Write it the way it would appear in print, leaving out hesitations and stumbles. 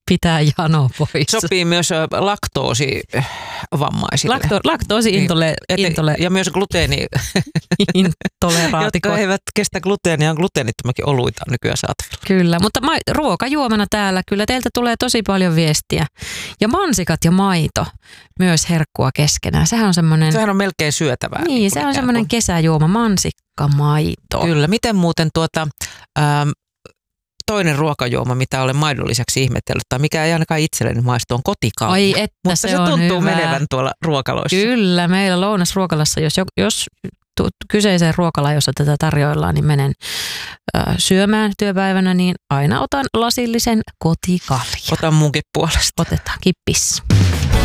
pitää jano pois. Sopii myös laktoosivammaisille. Laktoosi-intole. Ja myös gluteeni. Intoleraatikot. Jotka eivät kestä gluteenia, on gluteenittomakin oluita nykyään saatavilla. Kyllä, mutta ruokajuomana täällä kyllä teiltä tulee tosi paljon viestiä. Ja mansikat ja maito, myös herkkua keskenään. Sehän on melkein syötävää. Niin, se on semmoinen kesäjuoma, mansikka, maito. Kyllä, miten muuten toinen ruokajuoma, mitä olen maidon lisäksi ihmetellyt, tai mikä ei ainakaan itselleni maistu, on kotikahvi. Ai että mutta se tuntuu on hyvä. menevän tuolla ruokaloissa. Kyllä, meillä lounasruokalassa, jos kyseiseen ruokalaan, jossa tätä tarjoillaan, niin menen syömään työpäivänä, niin aina otan lasillisen kotikahvia. Otan munkin puolesta. Otetaan kippis.